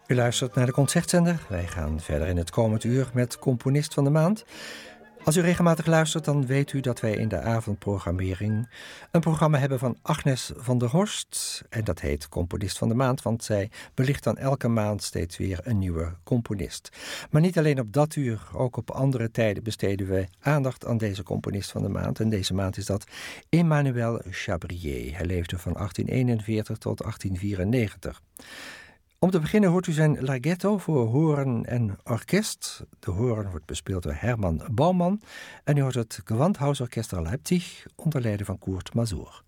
U luistert naar de Concertzender. Wij gaan verder in het komend uur met Componist van de Maand. Als u regelmatig luistert, dan weet u dat wij in de avondprogrammering een programma hebben van Agnes van der Horst. En dat heet Componist van de Maand, want zij belicht dan elke maand steeds weer een nieuwe componist. Maar niet alleen op dat uur, ook op andere tijden besteden we aandacht aan deze componist van de maand. En deze maand is dat Emmanuel Chabrier. Hij leefde van 1841 tot 1894. Om te beginnen hoort u zijn Larghetto voor hoorn en orkest. De hoorn wordt bespeeld door Hermann Baumann en u hoort het Gewandhausorchester Leipzig onder leiding van Kurt Masur.